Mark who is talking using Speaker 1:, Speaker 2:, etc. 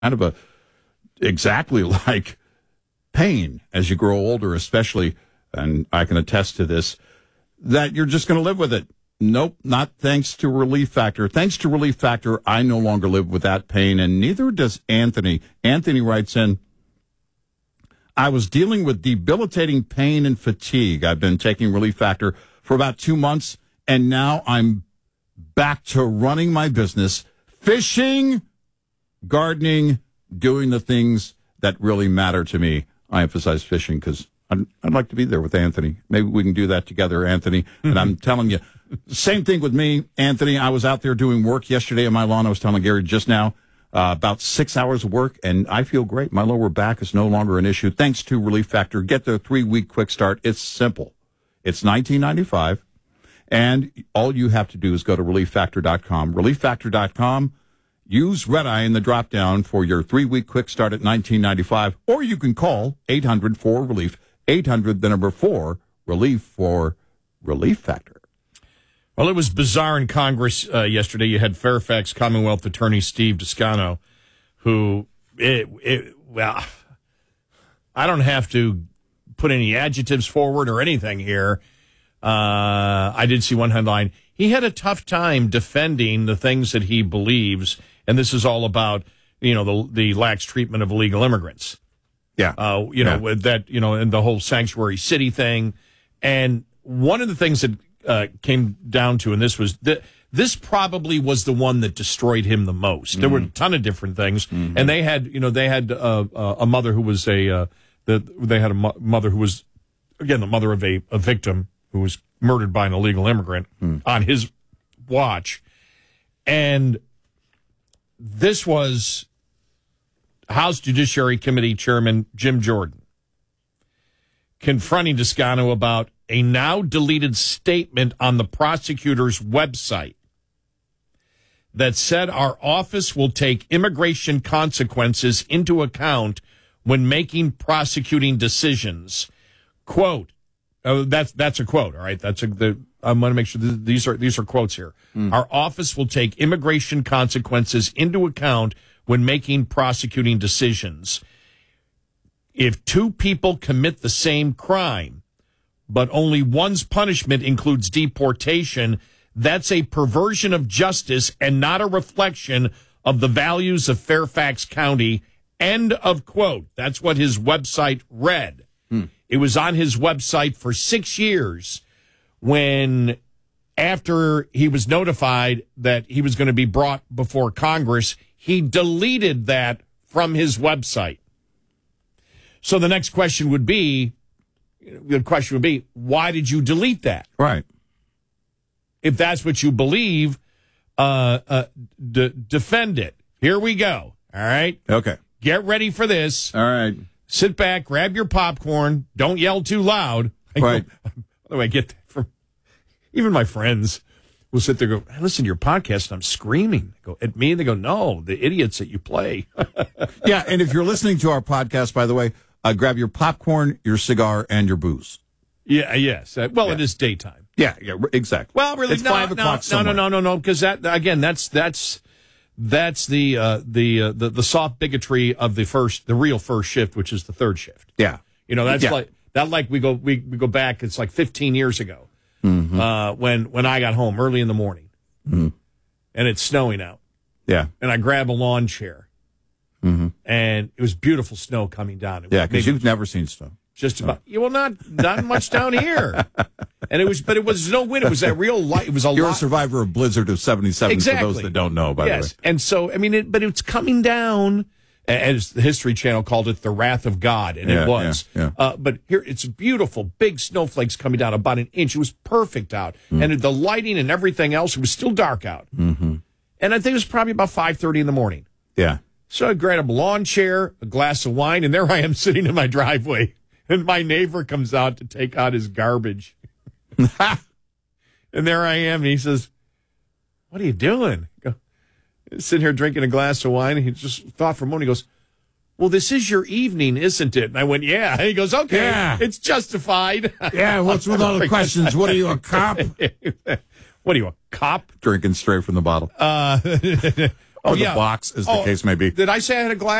Speaker 1: of exactly like pain as you grow older, especially, and I can attest to this, that you're just going to live with it. Nope, not thanks to Relief Factor. Thanks to Relief Factor, I no longer live with that pain, and neither does Anthony. Anthony writes in, I was dealing with debilitating pain and fatigue. I've been taking Relief Factor for about 2 months, and now I'm back to running my business, fishing, gardening, doing the things that really matter to me. I emphasize fishing because I'd like to be there with Anthony. Maybe we can do that together, Anthony. And I'm telling you, same thing with me, Anthony. I was out there doing work yesterday on my lawn. I was telling Gary just now, about 6 hours of work, and I feel great. My lower back is no longer an issue. Thanks to Relief Factor. Get the 3-week quick start. It's simple. It's $19.95, and all you have to do is go to ReliefFactor.com. ReliefFactor.com. Use Red Eye in the drop-down for your 3-week quick start at $19.95, or you can call 800-4-RELIEF, 800-4-RELIEF for Relief Factor.
Speaker 2: Well, it was bizarre in Congress yesterday. You had Fairfax Commonwealth Attorney Steve Toscano, who, well, I don't have to put any adjectives forward or anything here. I did see one headline. He had a tough time defending the things that he believes, and this is all about, the lax treatment of illegal immigrants.
Speaker 1: Yeah.
Speaker 2: With that, and the whole sanctuary city thing. And one of the things that came down to, and this probably was the one that destroyed him the most. There were a ton of different things, and they had a mother who was mother who was, again, the mother of a victim who was murdered by an illegal immigrant on his watch, and this was House Judiciary Committee Chairman Jim Jordan confronting Toscano about a now-deleted statement on the prosecutor's website that said our office will take immigration consequences into account when making prosecuting decisions. Quote, that's a quote, all right? I'm going to make sure these are quotes here. Our office will take immigration consequences into account when making prosecuting decisions. If 2 people commit the same crime, but only one's punishment includes deportation, that's a perversion of justice and not a reflection of the values of Fairfax County. End of quote. That's what his website read. It was on his website for 6 years when, after he was notified that he was going to be brought before Congress, he deleted that from his website. So the next question would be, why did you delete that?
Speaker 1: Right.
Speaker 2: If that's what you believe, defend it. Here we go. All right?
Speaker 1: Okay.
Speaker 2: Get ready for this.
Speaker 1: All right.
Speaker 2: Sit back, grab your popcorn. Don't yell too loud.
Speaker 1: Right.
Speaker 2: By the way, I get that from even my friends will sit there and go, I listen to your podcast and I'm screaming. They go at me and they go, no, the idiots that you play.
Speaker 1: Yeah, and if you're listening to our podcast, by the way, grab your popcorn, your cigar, and your booze.
Speaker 2: Yeah, yes. It is daytime.
Speaker 1: Yeah, exactly.
Speaker 2: Well, really,
Speaker 1: it's 5 o'clock somewhere.
Speaker 2: No, because that again, that's the soft bigotry of the real first shift, which is the third shift.
Speaker 1: Yeah,
Speaker 2: like we go back. It's like 15 years ago when I got home early in the morning, and it's snowing out.
Speaker 1: Yeah,
Speaker 2: and I grab a lawn chair, and it was beautiful snow coming down.
Speaker 1: Because you've never seen snow.
Speaker 2: Just about. Yeah, well, not much down here. And it was no wind. It was that real light. It was
Speaker 1: You're a survivor of blizzard of 77.
Speaker 2: Exactly.
Speaker 1: For those that don't know, by the way.
Speaker 2: And so, but it's coming down, as the History Channel called it, the wrath of God, and it was.
Speaker 1: Yeah.
Speaker 2: But here, it's beautiful, big snowflakes coming down about an inch. It was perfect out, and the lighting and everything else. It was still dark out, and I think it was probably about 5:30 in the morning.
Speaker 1: Yeah.
Speaker 2: So I grabbed a lawn chair, a glass of wine, and there I am sitting in my driveway. And my neighbor comes out to take out his garbage. And there I am. And he says, what are you doing? I go, sitting here drinking a glass of wine. And he just thought for a moment. He goes, well, this is your evening, isn't it? And I went, yeah. And he goes, okay, it's justified.
Speaker 1: Yeah, what's with all the questions? What are you, a cop?
Speaker 2: What are you, a cop?
Speaker 1: Drinking straight from the bottle. or the box, as the case may be.
Speaker 2: Did I say I had a glass?